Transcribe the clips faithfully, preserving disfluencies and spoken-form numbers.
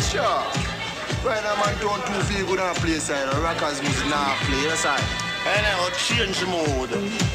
Sure. Right now, man, don't too feel good on play side. Rockers music now play, that's all. And I'll change the mood.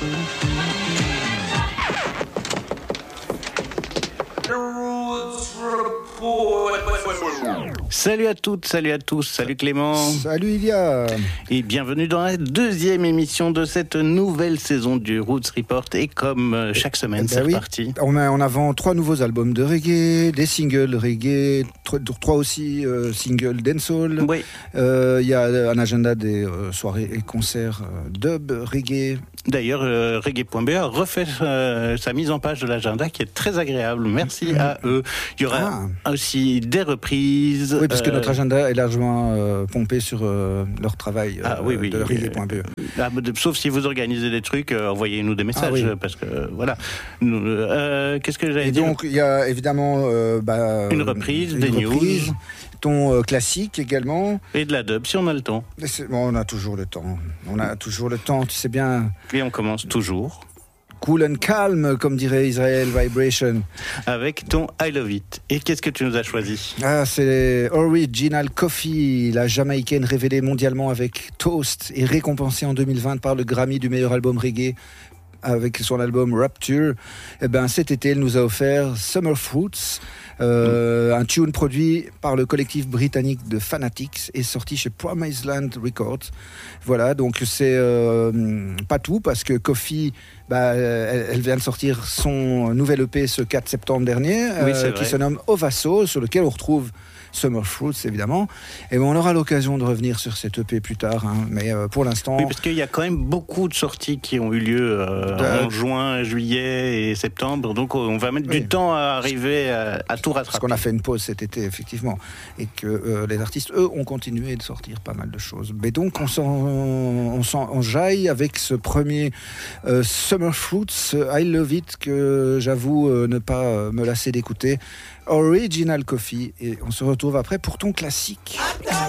Salut à toutes, salut à tous, salut Clément. Salut Ilia. Et bienvenue dans la deuxième émission de cette nouvelle saison du Roots Report. Et comme chaque semaine, eh ben c'est oui. reparti. On met en avant trois nouveaux albums de reggae, des singles reggae, trois, trois aussi euh, singles dancehall. Oui. Il euh, y a un agenda des euh, soirées et concerts euh, dub, reggae. D'ailleurs, euh, reggae point b a refait euh, sa mise en page de l'agenda qui est très agréable. Merci mmh. à eux. Il y aura ah. aussi des reprises. Oui, parce que euh... notre agenda est largement euh, pompé sur euh, leur travail euh, ah, oui, oui. de reggae point b e. Ah, sauf si vous organisez des trucs, euh, envoyez-nous des messages. Ah, oui. Parce que, euh, voilà. Nous, euh, qu'est-ce que j'allais et dire ? Donc, il y a évidemment... Euh, bah, une reprise, une des reprise, news. Ton euh, classique également. Et de la dub, si on a le temps. Bon, on a toujours le temps. On a toujours le temps, tu sais bien. Et on commence toujours. Cool and calm, comme dirait Israel Vibration. Avec ton I Love It. Et qu'est-ce que tu nous as choisi ? Ah, c'est Original Coffee, la Jamaïcaine révélée mondialement avec Toast et récompensée en deux mille vingt par le Grammy du meilleur album reggae avec son album Rapture. Eh ben, cet été, elle nous a offert Summer Fruits, euh, mmh. un tune produit par le collectif britannique de Fanatics et sorti chez Promised Land Records. Voilà, donc c'est euh, pas tout parce que Coffee, bah, elle, elle vient de sortir son nouvel E P ce quatre septembre dernier, oui, euh, qui se nomme Ovaso, sur lequel on retrouve Summer Fruits, évidemment. Et bon, on aura l'occasion de revenir sur cette E P plus tard, hein. Mais euh, pour l'instant... Oui, parce qu'il y a quand même beaucoup de sorties qui ont eu lieu euh, de... en juin, juillet et septembre, donc on va mettre oui. du temps à arriver à, à tout rattraper. Parce qu'on a fait une pause cet été, effectivement, et que euh, les artistes, eux, ont continué de sortir pas mal de choses. Mais donc, on s'en, on s'en enjaille avec ce premier euh, Summer Fruits, I Love It, que j'avoue euh, ne pas euh, me lasser d'écouter. Original Coffee, et on se retrouve après pour ton classique.